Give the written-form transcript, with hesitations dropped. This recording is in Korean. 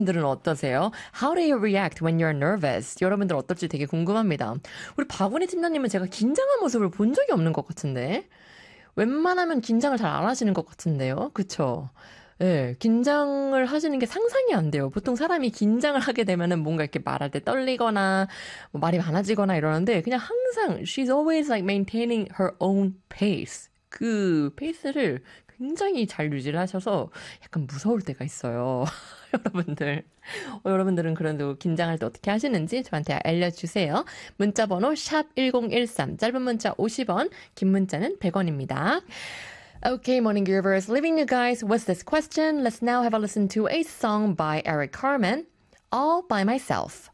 분들은 어떠세요? How do you react when you're nervous? 여러분들 어떨지 되게 궁금합니다. 우리 박은희 팀장님은 제가 긴장한 모습을 본 적이 없는 것 같은데. 웬만하면 긴장을 잘 안 하시는 것 같은데요. 그쵸? 예, 긴장을 하시는 게 상상이 안 돼요. 보통 사람이 긴장을 하게 되면은 뭔가 이렇게 말할 때 떨리거나, 뭐 말이 많아지거나 이러는데, 그냥 항상, she's always like maintaining her own pace. 그 페이스를 굉장히 잘 유지를 하셔서 약간 무서울 때가 있어요. 여러분들. 여러분들은 그래도 긴장할 때 어떻게 하시는지 저한테 알려주세요. 문자번호 샵 1013, 짧은 문자 50원, 긴 문자는 100원입니다. Okay, Morning Groovers, leaving you guys with this question. Let's now have a listen to a song by Eric Carmen, All by Myself.